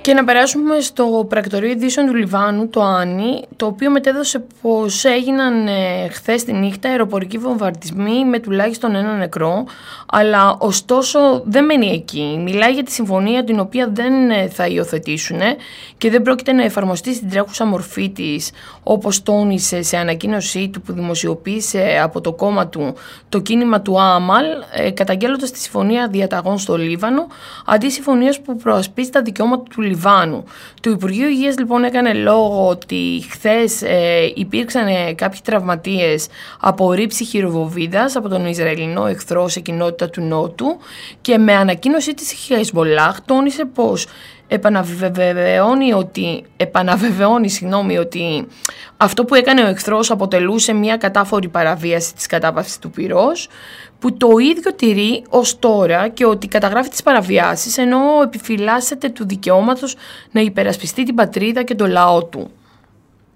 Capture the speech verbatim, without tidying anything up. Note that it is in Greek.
Και να περάσουμε στο πρακτορείο ειδήσεων του Λιβάνου, το Άνι, το οποίο μετέδωσε πως έγιναν ε, χθες τη νύχτα αεροπορικοί βομβαρδισμοί με τουλάχιστον ένα νεκρό, αλλά ωστόσο δεν μένει εκεί. Μιλάει για τη συμφωνία την οποία δεν ε, θα υιοθετήσουν και δεν πρόκειται να εφαρμοστεί στην τρέχουσα μορφή της, όπως τόνισε σε ανακοίνωσή του που δημοσιοποίησε από το κόμμα του το κίνημα του Άμαλ, ε, καταγγέλλοντας τη συμφωνία διαταγών στο Λίβανο, αντί συμφωνίας που προασπίζει τα δικαιώματα του Λιβάνου. Το Υπουργείο Υγείας λοιπόν έκανε λόγο ότι χθες ε, υπήρξαν ε, κάποιοι τραυματίες από ρήψη χειροβοβίδας από τον Ισραηλινό εχθρό σε κοινότητα του Νότου και με ανακοίνωσή της Χεσμολάχ τόνισε πως επαναβεβαιώνει ότι, επαναβεβαιώνει, συγγνώμη, ότι αυτό που έκανε ο εχθρός αποτελούσε μια κατάφορη παραβίαση της κατάπαυσης του πυρός, που το ίδιο τηρεί ως τώρα και ότι καταγράφει τις παραβιάσεις ενώ επιφυλάσσεται του δικαιώματος να υπερασπιστεί την πατρίδα και το λαό του.